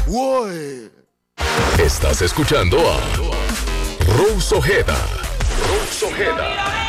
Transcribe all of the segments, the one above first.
Uy. Estás escuchando a Rose Ojeda. Rose Ojeda.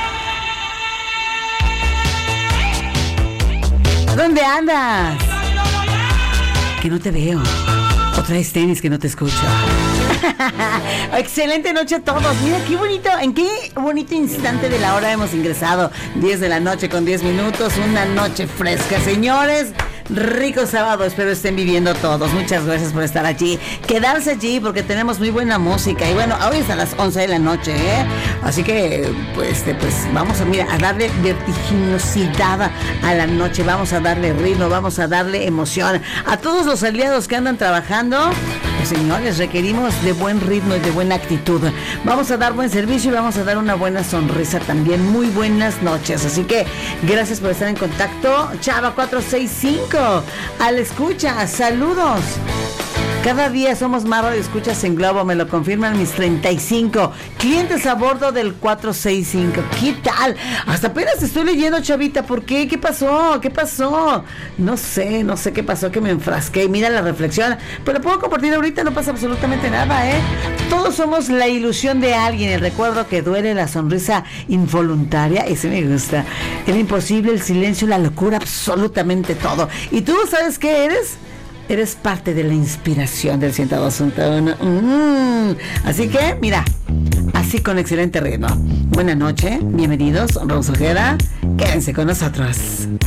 ¿Dónde andas? Que no te veo. O traes tenis que no te escucho. Excelente noche a todos. Mira qué bonito, en qué bonito instante de la hora hemos ingresado. 10 de la noche con 10 minutos. Una noche fresca, señores. Rico sábado, espero estén viviendo todos. Muchas gracias por estar allí. Quedarse allí porque tenemos muy buena música. Y bueno, hoy es a las 11 de la noche, ¿eh? Así que, pues vamos a darle vertiginosidad a la noche. Vamos a darle ritmo, vamos a darle emoción. A todos los aliados que andan trabajando, pues señores, requerimos de buen ritmo y de buena actitud. Vamos a dar buen servicio y vamos a dar una buena sonrisa también. Muy buenas noches. Así que, gracias por estar en contacto. Chava 465. Al escucha, saludos. Cada día somos más radioescuchas en Globo, me lo confirman mis 35 clientes a bordo del 465. ¿Qué tal? Hasta apenas estoy leyendo, Chavita. ¿Por qué? ¿Qué pasó? ¿Qué pasó? No sé qué pasó, que me enfrasqué. Mira la reflexión. Pero puedo compartir ahorita, no pasa absolutamente nada, ¿eh? Todos somos la ilusión de alguien, el recuerdo que duele, la sonrisa involuntaria, ese me gusta. El imposible, el silencio, la locura, absolutamente todo. ¿Y tú sabes qué eres? Eres parte de la inspiración del 102.1. Así que, mira, así con excelente ritmo. Buenas noches, bienvenidos, Rose Ojeda. Quédense con nosotros.